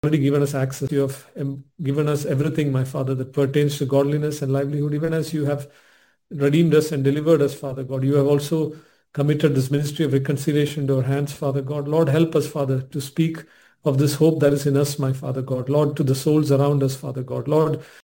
already given us access. You have given us everything, my Father, that pertains to godliness and livelihood. Even as you have redeemed us and delivered us, Father God, you have also committed this ministry of reconciliation to our hands, Father God. Lord, help us, Father, to speak of this hope that is in us, my Father God. Lord, to the souls around us, Father God. Lord,